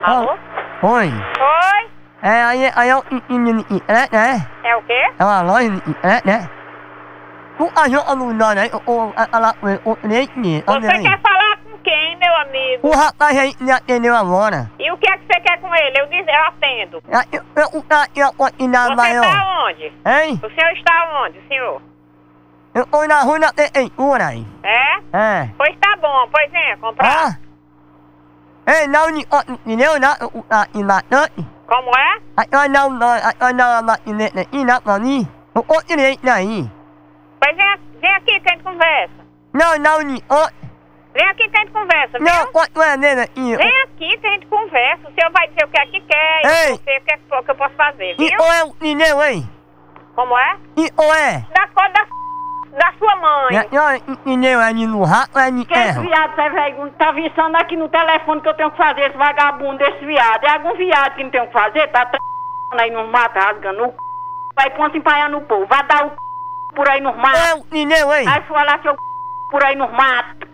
Alô? Oi. Oi? Aí é o internet, né? É o quê? É uma loja de internet, né? Tu ajuda no nome aí, o cliente, Você quer falar com quem, meu amigo? o rapaz aí me atendeu agora. E o que é que você quer com ele? Eu atendo. Eu aqui a quantidade Você maior. está onde? Hein? O senhor está onde, senhor? Eu tô na rua da prefeitura aí. É? É. Pois tá bom, pois venha comprar. Ah? Ei, não, entendeu? Não, bastante. Como é? Aí não, maquinete aqui, não, pra mim. O outro direito aí. Pois vem aqui que a gente conversa. Não, Vem aqui que a gente conversa, viu? não, quanto é nele aqui? Vem aqui que a gente conversa. O senhor vai dizer o que é que quer Ei. e você o que é que eu posso fazer, E viu? ou é o pneu, hein? Como é? E ou é? Da cor da sua mãe. Não, pneu é de no rato ou é de Que esse terra? viado, Zé Velho, tá viçando aqui no telefone que eu tenho que fazer, esse vagabundo, esse viado. É algum viado que não tem o que fazer, tá aí no mato, rasgando o c... Vai ponto empaiar no povo, vai dar o c... por aí no É mato. o pneu, hein? Vai falar seu c... por aí no mato.